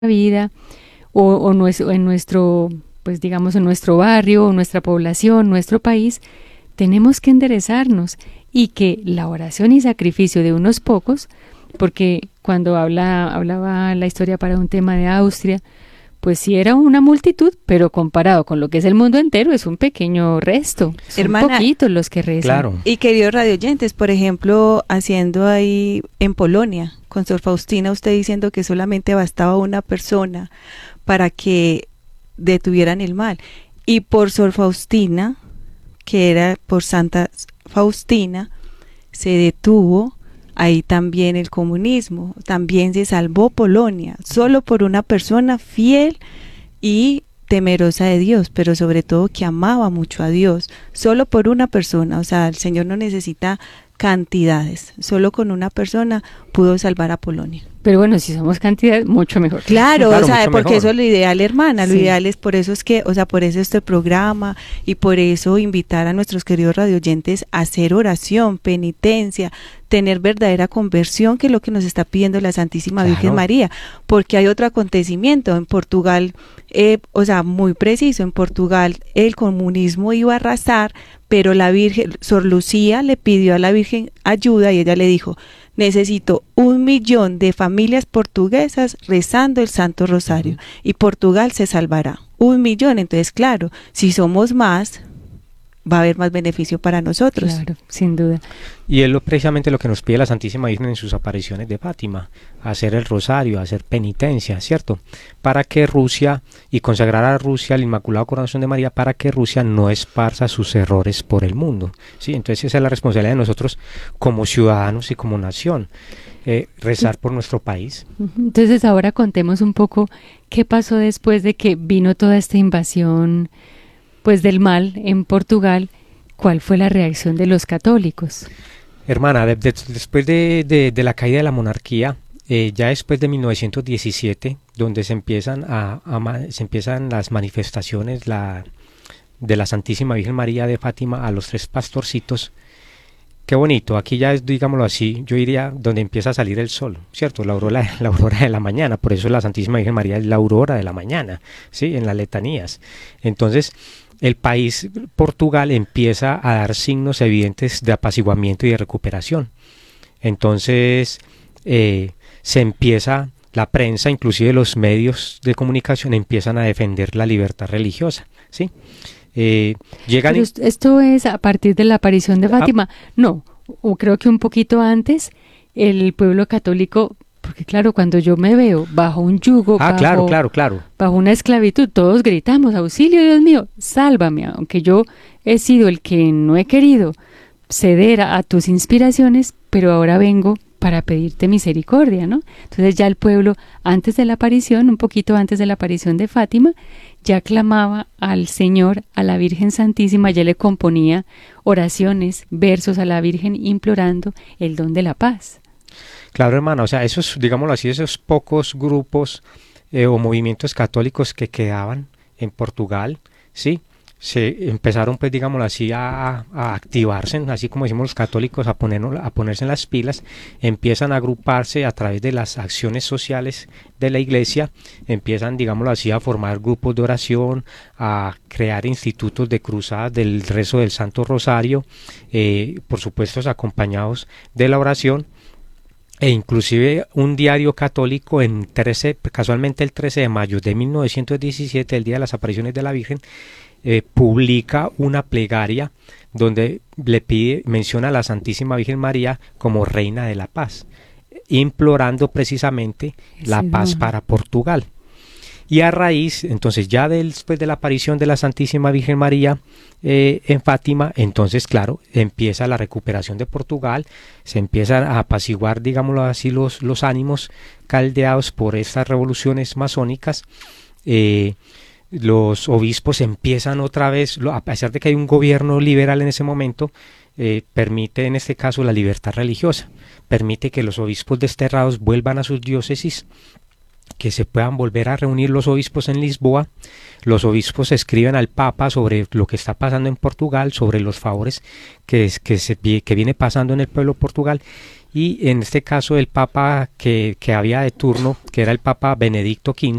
vida o en nuestro, pues digamos, en nuestro barrio, o nuestra población, nuestro país, tenemos que enderezarnos y que la oración y sacrificio de unos pocos, porque cuando hablaba la historia para un tema de Austria, pues sí era una multitud, pero comparado con lo que es el mundo entero, es un pequeño resto, son Hermana, poquitos los que rezan. Claro. y queridos radioyentes, por ejemplo, haciendo ahí en Polonia, con Sor Faustina, usted diciendo que solamente bastaba una persona para que detuvieran el mal. Y por Sor Faustina, que era por Santa Faustina, se detuvo ahí también el comunismo, también se salvó Polonia, solo por una persona fiel y temerosa de Dios, pero sobre todo que amaba mucho a Dios, solo por una persona. O sea, el Señor no necesita cantidades, solo con una persona pudo salvar a Polonia. Pero bueno, si somos cantidad, mucho mejor. Claro, Claro, o sea, mucho porque mejor. eso es lo ideal, hermana, lo Sí. ideal es, por eso es que, o sea, por eso este programa y por eso invitar a nuestros queridos radioyentes a hacer oración, penitencia, tener verdadera conversión, que es lo que nos está pidiendo la Santísima Claro. Virgen María, porque hay otro acontecimiento en Portugal, o sea, muy preciso, en Portugal el comunismo iba a arrasar, pero la Virgen, Sor Lucía le pidió a la Virgen ayuda y ella le dijo: necesito 1 millón de familias portuguesas rezando el Santo Rosario y Portugal se salvará. 1 millón, entonces claro, si somos más, va a haber más beneficio para nosotros. Claro, sin duda. Y es precisamente lo que nos pide la Santísima Virgen en sus apariciones de Fátima, hacer el rosario, hacer penitencia, ¿cierto? Para que Rusia, y consagrar a Rusia al Inmaculado Corazón de María, para que Rusia no esparza sus errores por el mundo, ¿sí? Entonces esa es la responsabilidad de nosotros como ciudadanos y como nación, rezar por nuestro país. Entonces ahora contemos un poco qué pasó después de que vino toda esta invasión, pues del mal en Portugal. ¿Cuál fue la reacción de los católicos? Hermana, después de la caída de la monarquía, ya después de 1917, donde se empiezan se empiezan las manifestaciones de la Santísima Virgen María de Fátima a los 3 pastorcitos. Qué bonito, aquí ya es, digámoslo así, yo diría donde empieza a salir el sol, ¿cierto? La aurora de la mañana, por eso la Santísima Virgen María es la aurora de la mañana, ¿sí? En las letanías. Entonces, el país, Portugal, empieza a dar signos evidentes de apaciguamiento y de recuperación. Entonces, se empieza, la prensa, inclusive los medios de comunicación, empiezan a defender la libertad religiosa, ¿sí? Llegan Pero esto es a partir de la aparición de Fátima. No, o creo que un poquito antes, el pueblo católico, porque claro, cuando yo me veo bajo un yugo, claro. bajo una esclavitud, todos gritamos: auxilio, Dios mío, sálvame. Aunque yo he sido el que no he querido ceder a tus inspiraciones, pero ahora vengo para pedirte misericordia, ¿no? Entonces ya el pueblo, antes de la aparición, un poquito antes de la aparición de Fátima, ya clamaba al Señor, a la Virgen Santísima, ya le componía oraciones, versos a la Virgen implorando el don de la paz. Claro, hermana, o sea, esos, digámoslo así, esos pocos grupos o movimientos católicos que quedaban en Portugal, ¿sí? Se empezaron, pues, digámoslo así, a activarse, así como decimos los católicos, a ponerse en las pilas, empiezan a agruparse a través de las acciones sociales de la iglesia, empiezan, digámoslo así, a formar grupos de oración, a crear institutos de cruzadas del rezo del Santo Rosario, por supuesto acompañados de la oración, e inclusive un diario católico casualmente el 13 de mayo de 1917, el día de las apariciones de la Virgen, publica una plegaria donde menciona a la Santísima Virgen María como Reina de la Paz, implorando precisamente la paz para Portugal. Y a raíz, entonces ya después de la aparición de la Santísima Virgen María en Fátima, entonces claro, empieza la recuperación de Portugal, se empiezan a apaciguar, digámoslo así, los ánimos caldeados por estas revoluciones masónicas. Los obispos empiezan otra vez, a pesar de que hay un gobierno liberal en ese momento, permite en este caso la libertad religiosa, permite que los obispos desterrados vuelvan a sus diócesis que se puedan volver a reunir los obispos en Lisboa. Los obispos escriben al Papa sobre lo que está pasando en Portugal, sobre los favores que viene pasando en el pueblo de Portugal, y en este caso el Papa que había de turno, que era el Papa Benedicto XV,